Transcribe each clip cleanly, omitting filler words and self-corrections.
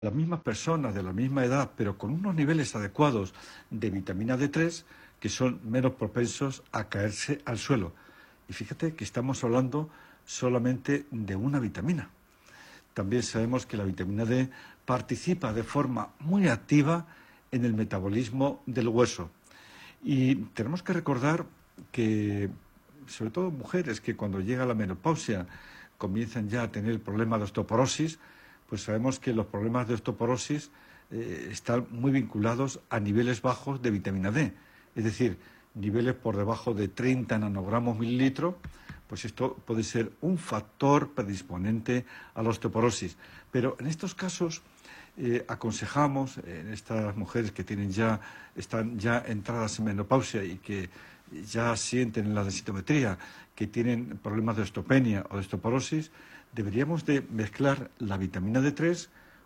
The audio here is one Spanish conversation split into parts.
las mismas personas de la misma edad, pero con unos niveles adecuados de vitamina D3, que son menos propensos a caerse al suelo. Y fíjate que estamos hablando solamente de una vitamina. También sabemos que la vitamina D participa de forma muy activa en el metabolismo del hueso. Y tenemos que recordar que, sobre todo mujeres que cuando llega la menopausia comienzan ya a tener el problema de osteoporosis, pues sabemos que los problemas de osteoporosis están muy vinculados a niveles bajos de vitamina D. Es decir, niveles por debajo de 30 nanogramos mililitro, pues esto puede ser un factor predisponente a la osteoporosis. Pero en estos casos aconsejamos, en estas mujeres que están ya entradas en menopausia y que ya sienten en la densitometría que tienen problemas de osteopenia o de osteoporosis, deberíamos de mezclar la vitamina D3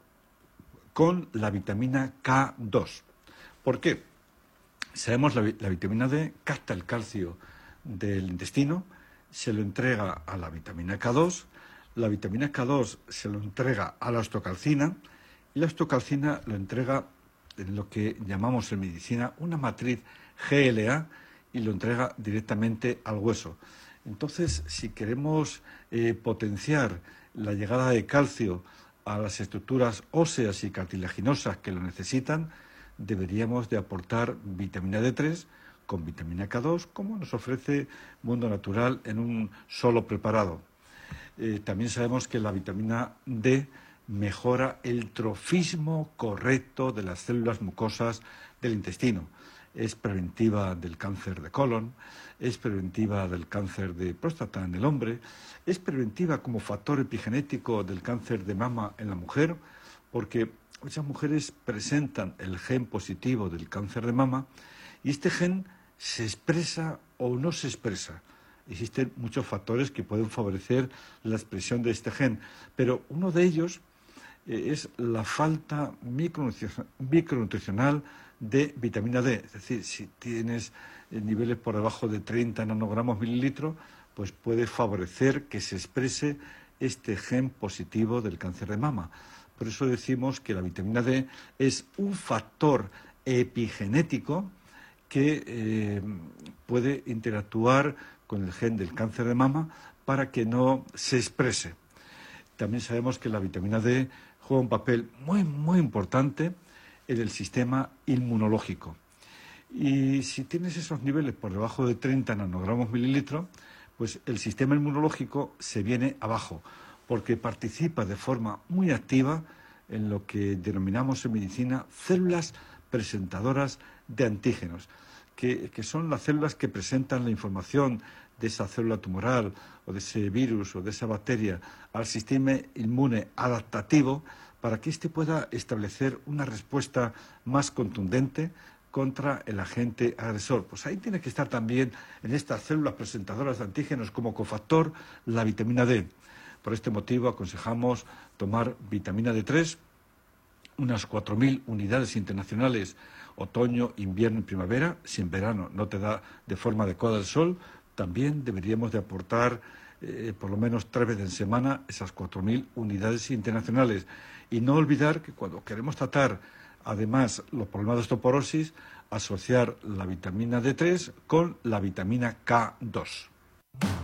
con la vitamina K2. ¿Por qué? Sabemos la vitamina D capta el calcio del intestino, se lo entrega a la vitamina K2, la vitamina K2 se lo entrega a la osteocalcina y la osteocalcina lo entrega en lo que llamamos en medicina una matriz GLA y lo entrega directamente al hueso. Entonces, si queremos potenciar la llegada de calcio a las estructuras óseas y cartilaginosas que lo necesitan, deberíamos de aportar vitamina D3 con vitamina K2, como nos ofrece Mundo Natural en un solo preparado. También sabemos que la vitamina D mejora el trofismo correcto de las células mucosas del intestino. Es preventiva del cáncer de colon, es preventiva del cáncer de próstata en el hombre, es preventiva como factor epigenético del cáncer de mama en la mujer, porque muchas mujeres presentan el gen positivo del cáncer de mama y este gen se expresa o no se expresa. Existen muchos factores que pueden favorecer la expresión de este gen, pero uno de ellos es la falta micronutricional de vitamina D. Es decir, si tienes niveles por debajo de 30 nanogramos mililitro, pues puede favorecer que se exprese este gen positivo del cáncer de mama. Por eso decimos que la vitamina D es un factor epigenético que puede interactuar con el gen del cáncer de mama para que no se exprese. También sabemos que la vitamina D juega un papel muy importante en el sistema inmunológico. Y si tienes esos niveles por debajo de 30 nanogramos mililitro, pues el sistema inmunológico se viene abajo, porque participa de forma muy activa en lo que denominamos en medicina células presentadoras de antígenos, que son las células que presentan la información de esa célula tumoral o de ese virus o de esa bacteria al sistema inmune adaptativo para que éste pueda establecer una respuesta más contundente contra el agente agresor. Pues ahí tiene que estar también en estas células presentadoras de antígenos como cofactor la vitamina D. Por este motivo aconsejamos tomar vitamina D3, unas 4.000 unidades internacionales, otoño, invierno y primavera. Si en verano no te da de forma adecuada el sol, también deberíamos de aportar por lo menos 3 veces en semana esas 4.000 unidades internacionales. Y no olvidar que cuando queremos tratar además los problemas de osteoporosis, asociar la vitamina D3 con la vitamina K2.